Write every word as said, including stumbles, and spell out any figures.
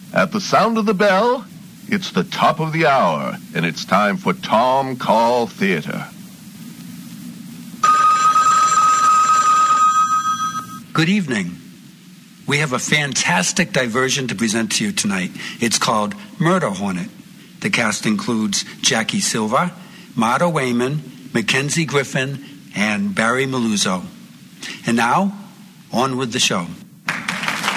At the sound of the bell, it's the top of the hour, and it's time for Tom Call Theater. Good evening. We have a fantastic diversion to present to you tonight. It's called Murder Hornet. The cast includes Jackie Silva, Marta Wayman, Mackenzie Griffin, and Barry Maluzzo. And now, on with the show.